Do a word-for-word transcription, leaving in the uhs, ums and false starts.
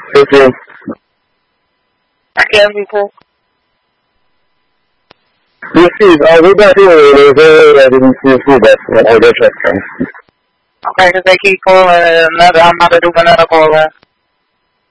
Perché? Perché amico? Sì, sì, ho guardato le cose di Cuba, ho già cercato. Okay, because they keep pulling it, another, I'm about to do another call.